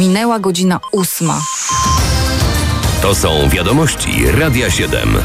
Minęła godzina 8. To są wiadomości Radia 7.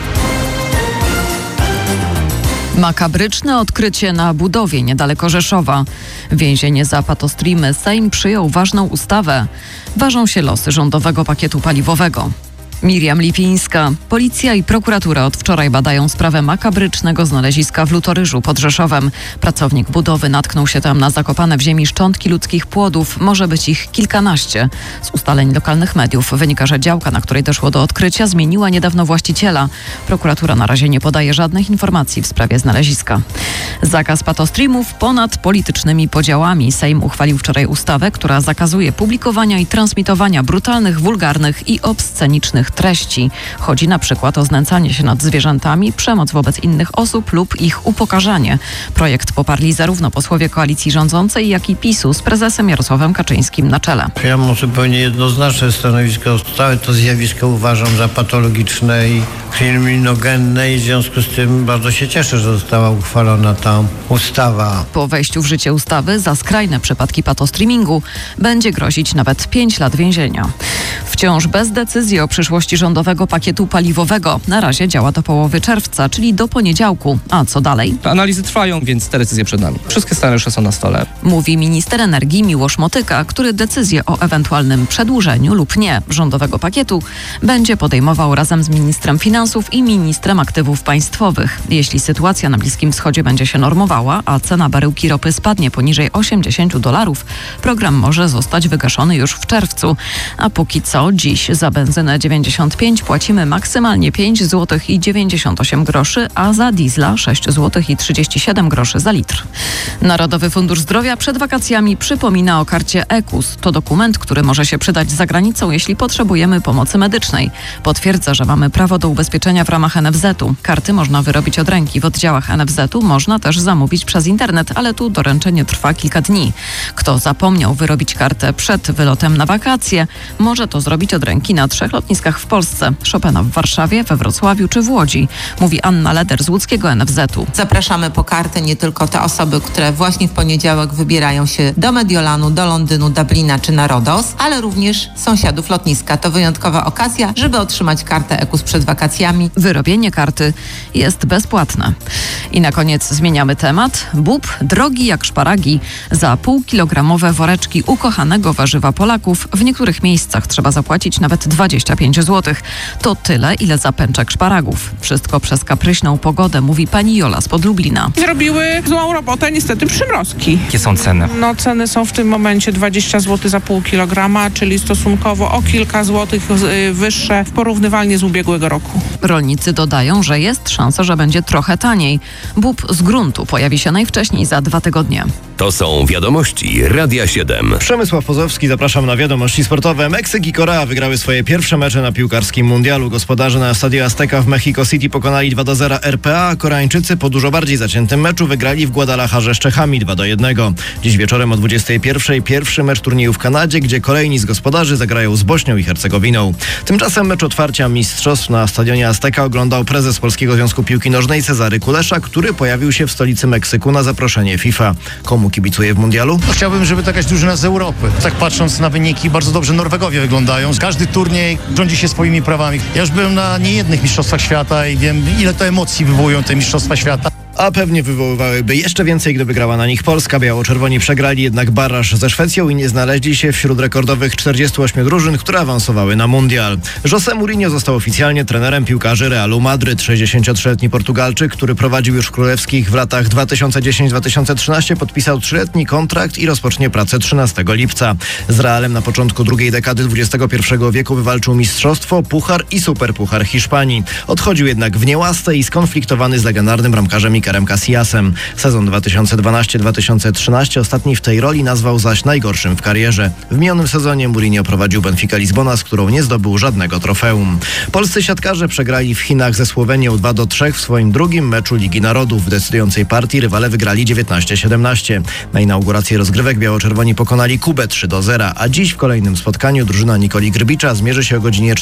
Makabryczne odkrycie na budowie niedaleko Rzeszowa. Więzienie za patostreamy. Sejm przyjął ważną ustawę. Ważą się losy rządowego pakietu paliwowego. Miriam Lipińska. Policja i prokuratura od wczoraj badają sprawę makabrycznego znaleziska w Lutoryżu pod Rzeszowem. Pracownik budowy natknął się tam na zakopane w ziemi szczątki ludzkich płodów. Może być ich kilkanaście. Z ustaleń lokalnych mediów wynika, że działka, na której doszło do odkrycia, zmieniła niedawno właściciela. Prokuratura na razie nie podaje żadnych informacji w sprawie znaleziska. Zakaz patostreamów ponad politycznymi podziałami. Sejm uchwalił wczoraj ustawę, która zakazuje publikowania i transmitowania brutalnych, wulgarnych i obscenicznych treści. Chodzi na przykład o znęcanie się nad zwierzętami, przemoc wobec innych osób lub ich upokarzanie. Projekt poparli zarówno posłowie koalicji rządzącej, jak i PiS-u z prezesem Jarosławem Kaczyńskim na czele. Ja mam zupełnie jednoznaczne stanowisko. Całe to zjawisko uważam za patologiczne i kryminogenne i w związku z tym bardzo się cieszę, że została uchwalona ta ustawa. Po wejściu w życie ustawy za skrajne przypadki patostreamingu będzie grozić nawet 5 lat więzienia. Wciąż bez decyzji o przyszłości rządowego pakietu paliwowego. Na razie działa do połowy czerwca, czyli do poniedziałku. A co dalej? Analizy trwają, więc te decyzje przed nami. Wszystkie scenariusze są na stole. Mówi minister energii Miłosz Motyka, który decyzję o ewentualnym przedłużeniu lub nie rządowego pakietu będzie podejmował razem z ministrem finansów i ministrem aktywów państwowych. Jeśli sytuacja na Bliskim Wschodzie będzie się normowała, a cena baryłki ropy spadnie poniżej $80, program może zostać wygaszony już w czerwcu. A póki co dziś za benzynę 95 płacimy maksymalnie 5,98 zł, a za diesla 6,37 zł za litr. Narodowy Fundusz Zdrowia przed wakacjami przypomina o karcie EKUS. To dokument, który może się przydać za granicą, jeśli potrzebujemy pomocy medycznej. Potwierdza, że mamy prawo do ubezpieczenia w ramach NFZ-u. Karty można wyrobić od ręki w oddziałach NFZ-u, można też zamówić przez internet, ale tu doręczenie trwa kilka dni. Kto zapomniał wyrobić kartę przed wylotem na wakacje, może to zrobić od ręki na 3 lotniskach w Polsce. Chopina w Warszawie, we Wrocławiu czy w Łodzi, mówi Anna Leder z łódzkiego NFZ-u. Zapraszamy po kartę nie tylko te osoby, które właśnie w poniedziałek wybierają się do Mediolanu, do Londynu, Dublina czy na Rodos, ale również sąsiadów lotniska. To wyjątkowa okazja, żeby otrzymać kartę EKUS przed wakacjami. Wyrobienie karty jest bezpłatne. I na koniec zmieniamy temat. Bób drogi jak szparagi. Za półkilogramowe woreczki ukochanego warzywa Polaków w niektórych miejscach trzeba zapłacić nawet 25 zł. To tyle, ile za pęczek szparagów. Wszystko przez kapryśną pogodę, mówi pani Jola spod Lublina. Zrobiły złą robotę niestety przymrozki. Jakie są ceny? No ceny są w tym momencie 20 zł za pół kilograma, czyli stosunkowo o kilka złotych wyższe w porównywalnie z ubiegłego roku. Rolnicy dodają, że jest szansa, że będzie trochę taniej. Bób z gruntu pojawi się najwcześniej za 2 tygodnie. To są wiadomości Radia 7. Przemysław Pozowski, zapraszam na wiadomości sportowe. Meksyk i Korea wygrały swoje pierwsze mecze na piłkarskim mundialu. Gospodarze na Stadio Azteca w Mexico City pokonali 2-0 RPA, a Koreańczycy po dużo bardziej zaciętym meczu wygrali w Guadalajarze z Czechami 2-1. Dziś wieczorem o 21:00 pierwszy mecz turnieju w Kanadzie, gdzie kolejni z gospodarzy zagrają z Bośnią i Hercegowiną. Tymczasem mecz otwarcia mistrzostw na Stadionie Azteca oglądał prezes Polskiego Związku Piłki Nożnej Cezary Kulesza, który pojawił się w stolicy Meksyku na zaproszenie FIFA. Komu kibicuje w mundialu? Chciałbym, żeby to jakaś drużyna z Europy. Tak patrząc na wyniki, bardzo dobrze Norwegowie wyglądają. Każdy turniej rządzi się swoimi prawami. Ja już byłem na niejednych mistrzostwach świata i wiem, ile to emocji wywołują te mistrzostwa świata. A pewnie wywoływałyby jeszcze więcej, gdyby grała na nich Polska. Biało-czerwoni przegrali jednak baraż ze Szwecją i nie znaleźli się wśród rekordowych 48 drużyn, które awansowały na mundial. José Mourinho został oficjalnie trenerem piłkarzy Realu Madryt. 63-letni Portugalczyk, który prowadził już królewskich w latach 2010-2013, podpisał 3-letni kontrakt i rozpocznie pracę 13 lipca. Z Realem na początku drugiej dekady XXI wieku wywalczył mistrzostwo, puchar i superpuchar Hiszpanii. Odchodził jednak w niełasce i skonfliktowany z legendarnym bramkarzem Ikerem Casillasem. Sezon 2012-2013 ostatni w tej roli nazwał zaś najgorszym w karierze. W minionym sezonie Mourinho prowadził Benfica Lizbona, z którą nie zdobył żadnego trofeum. Polscy siatkarze przegrali w Chinach ze Słowenią 2-3 w swoim drugim meczu Ligi Narodów. W decydującej partii rywale wygrali 19-17. Na inaugurację rozgrywek biało-czerwoni pokonali Kubę 3-0, a dziś w kolejnym spotkaniu drużyna Nikoli Grbicza zmierzy się o godzinie